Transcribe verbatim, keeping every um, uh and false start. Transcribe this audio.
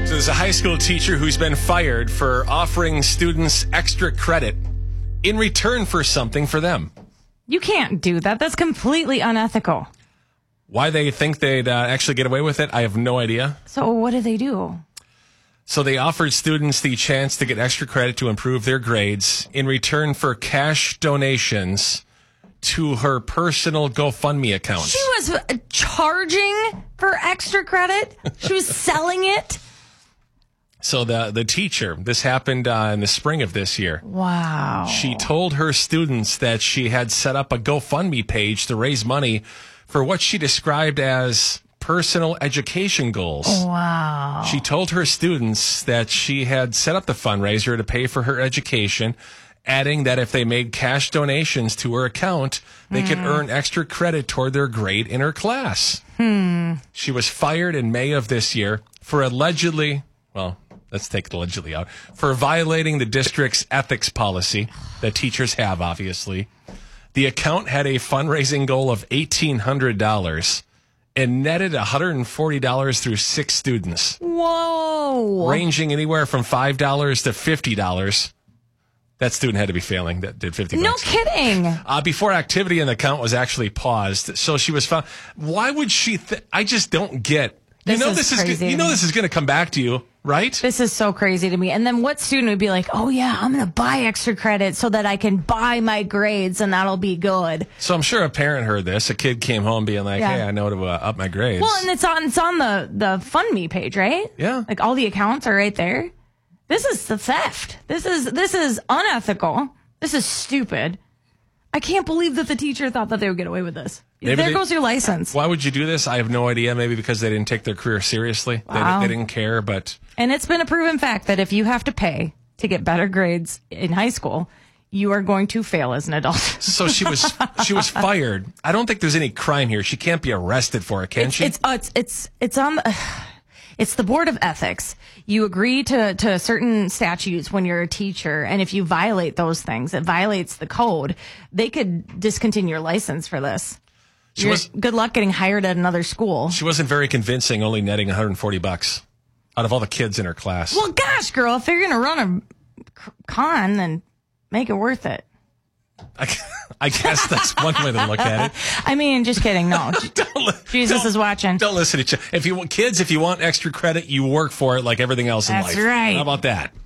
So there's a high school teacher who's been fired for offering students extra credit in return for something for them. You can't do that. That's completely unethical. Why they think they'd uh, actually get away with it, I have no idea. So what do they do? So they offered students the chance to get extra credit to improve their grades in return for cash donations to her personal GoFundMe account. She was uh, charging for extra credit? She was selling it? So the the teacher, this happened uh, in the spring of this year. Wow. She told her students that she had set up a GoFundMe page to raise money for what she described as personal education goals. Wow. She told her students that she had set up the fundraiser to pay for her education, adding that if they made cash donations to her account, they mm. could earn extra credit toward their grade in her class. Hmm. She was fired in May of this year for allegedly, well, let's take allegedly out, for violating the district's ethics policy that teachers have, obviously. The account had a fundraising goal of eighteen hundred dollars and netted one hundred forty dollars through six students. Whoa. Ranging anywhere from five dollars to fifty dollars. That student had to be failing. That did fifty No bucks. kidding. Uh, before activity in the account was actually paused. So she was found. Why would she? Th- I just don't get. You This know is this is. crazy You to know me. this is going to come back to you, right? This is so crazy to me. And then what student would be like, oh, yeah, I'm going to buy extra credit so that I can buy my grades and that'll be good. So I'm sure a parent heard this. A kid came home being like, Yeah. "Hey, I know to uh, up my grades." Well, and it's on it's on the, the FundMe page, right? Yeah. Like all the accounts are right there. This is the theft. This is this is unethical. This is stupid. I can't believe that the teacher thought that they would get away with this. Maybe there they- goes your license. Why would you do this? I have no idea. Maybe because they didn't take their career seriously. Wow. They, they didn't care, but And it's been a proven fact that if you have to pay to get better grades in high school, you are going to fail as an adult. so she was she was fired. I don't think there's any crime here. She can't be arrested for it, can it's, she? It's uh, it's it's it's on the, it's the Board of Ethics. You agree to to certain statutes when you're a teacher, and if you violate those things, it violates the code. They could discontinue your license for this. She You're- was- good luck getting hired at another school. She wasn't very convincing, only netting one hundred forty bucks out of all the kids in her class. Well, gosh, girl, if you're gonna run a c- con, then make it worth it. I, I guess that's one way to look at it. I mean, just kidding. No, Don't li- Jesus don't- is watching. Don't listen to you. If you want kids, if you want extra credit, you work for it like everything else in That's life. right. How about that?